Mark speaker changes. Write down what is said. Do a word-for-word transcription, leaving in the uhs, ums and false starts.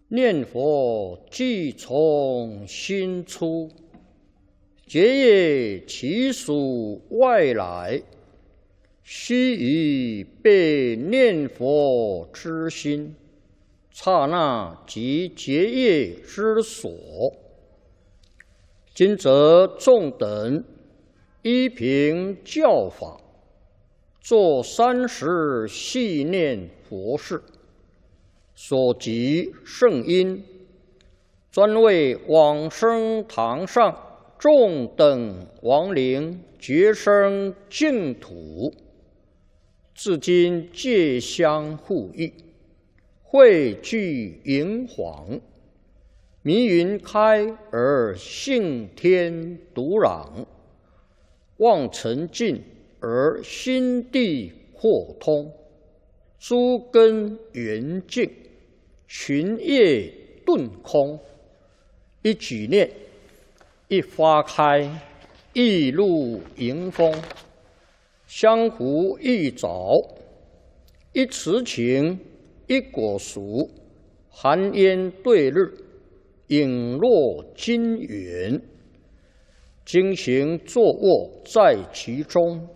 Speaker 1: 念佛即从心出，结业其属外来，须臾被念佛之心，刹那即结业之所。今则众等依凭教法，作三时系念佛事，所及圣因，专为往生堂上众等亡灵觉生净土，至今皆相互益，汇聚营黄，迷云开而性天独朗，望尘尽而心地豁通，诸根圆净，群业顿空。一举念，一花开，一露迎风，相互一早，一慈情，一果熟，寒烟对日，影落金元，经行坐卧在其中。